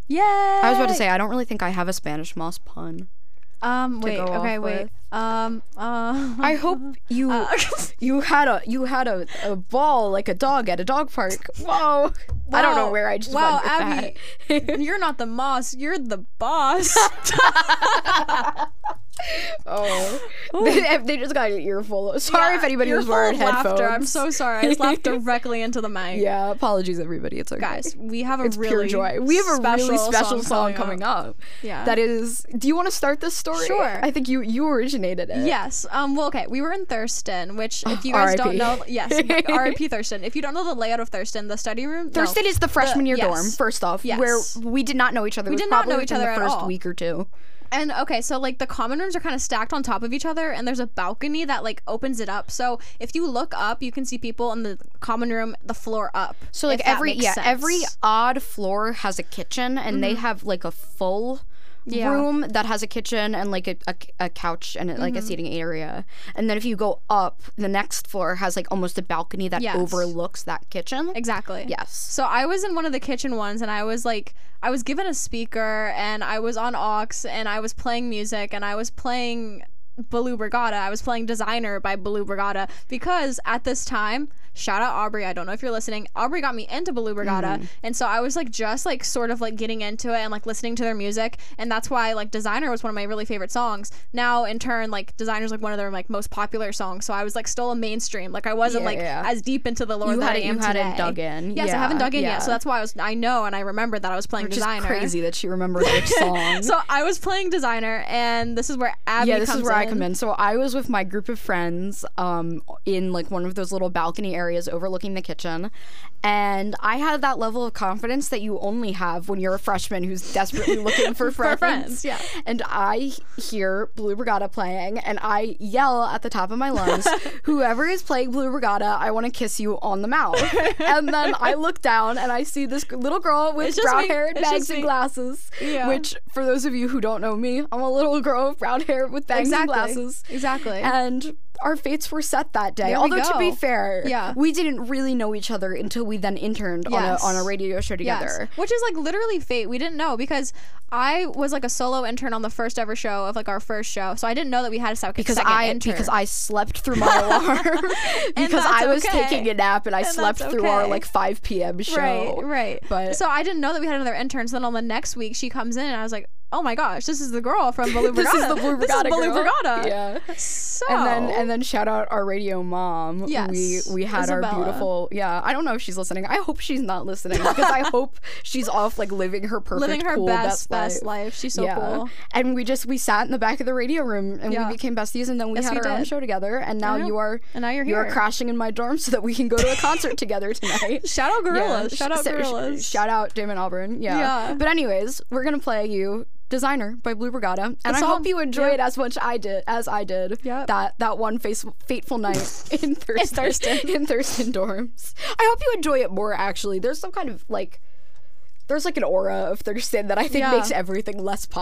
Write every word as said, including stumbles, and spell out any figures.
Yay! I was about to say, I don't really think I have a Spanish moss pun. Um, wait, go okay, off wait. with. Um, uh, I hope you uh, you had a you had a, a ball like a dog at a dog park. Whoa. I don't know Wow. where I just Wow, went with Abby, that. you're not the moss, you're the boss. Oh, they, they just got an earful. Sorry Yeah, if anybody you're was full of wearing headphones. laughter. I'm so sorry. I just laughed directly into the mic. Yeah, apologies everybody. It's okay. Guys, we have a it's really pure joy. We have a special really special song song coming up. Yeah. That is. Do you want to start this story? Sure. I think you you originated it. Yes. Um. Well, okay. We were in Thurston, which, if you guys R I P don't know, yes, R I P Thurston. If you don't know the layout of Thurston, the study room. Thurston no, is the freshman the- year yes. dorm. First off, Yes. where we did not know each other. We It was did not probably know each within other the at first all. week or two. And okay, so like the common rooms are kind of stacked on top of each other, and there's a balcony that like opens it up. So if you look up, you can see people in the common room, the floor up. So like if that every makes yeah sense. every odd floor has a kitchen, and they have like a full Yeah. room that has a kitchen and like a, a, a couch and like a seating area. And then if you go up, the next floor has like almost a balcony that Yes. overlooks that kitchen. Exactly. Yes. So I was in one of the kitchen ones, and I was like, I was given a speaker, and I was on aux, and I was playing music, and I was playing Baloo Brigada. I was playing Designer by Baloo Brigada, because at this time, shout out Aubrey, I don't know if you're listening, Aubrey got me into Baloo Brigada, and so I was like just like sort of like getting into it and like listening to their music, and that's why like Designer was one of my really favorite songs. Now in turn, like Designer's like one of their like most popular songs, so I was like still a mainstream, like I wasn't Yeah, like yeah. as deep into the lore You that had I it, am you had today. it dug in. Yes, I Yeah, haven't dug in yeah. yet, so that's why I was I know and I remembered that I was playing Which Designer. is crazy that she remembered which song. So I was playing Designer, and this is where Abby yeah, this comes is where in. I come in. So I was with my group of friends um, in like one of those little balcony areas overlooking the kitchen, and I had that level of confidence that you only have when you're a freshman who's desperately looking for friends. friends, yeah. And I hear Blue Brigada playing, and I yell at the top of my lungs, "Whoever is playing Blue Brigada, I want to kiss you on the mouth." And then I look down and I see this little girl with It's just brown me. hair and It's bangs just and me. glasses. Yeah. Which, for those of you who don't know me, I'm a little girl with brown hair with bangs Exactly. and glasses. Exactly. And our fates were set that day. There we Although to be go. fair, Yeah. we didn't really know each other until we then interned Yes. on a on a radio show together. Yes. Which is like literally fate. We didn't know, because I was like a solo intern on the first ever show of like our first show, so I didn't know that we had a sec- Because second I intern. because I slept through my alarm because I that's was okay. taking a nap and I And slept that's through our okay. like five p.m. show. Right, right. But- so I didn't know that we had another intern. So then on the next week, she comes in, and I was like, "Oh my gosh, this is the girl from Baloo This Brigada. is the Blue This is Brigada Baloo girl. Brigada." Yeah. So And then and then shout out our radio mom. Yes, We we had our Isabella. beautiful yeah, I don't know if she's listening. I hope she's not listening because I hope she's off like living her perfect living her cool best best, best life. She's so yeah. cool. And we just we sat in the back of the radio room and Yeah. we became besties, and then we Yes, had we our own did. show together, and now I know. you are And now you're you are here. crashing in my dorm so that we can go to a concert together tonight. Shout out Gorillas. Yeah. Shout out Sh- sh- Gorillas. Shout out Damon Albarn. Yeah. Yeah. But anyways, we're gonna play you Designer by Blue Brigada, and I song. hope you enjoy Yeah. it as much I did as I did Yep. that that one face, fateful night in Thurston Thurston. in Thurston dorms. I hope you enjoy it more. Actually, there's some kind of like there's like an aura of Thurston that I think Yeah. makes everything less